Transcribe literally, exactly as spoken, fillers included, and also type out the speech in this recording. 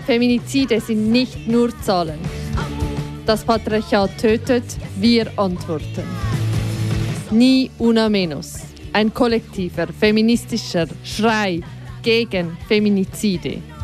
Feminizide sind nicht nur Zahlen. Das Patriarchat tötet, wir antworten. Ni una menos. Ein kollektiver, feministischer Schrei gegen Feminizide.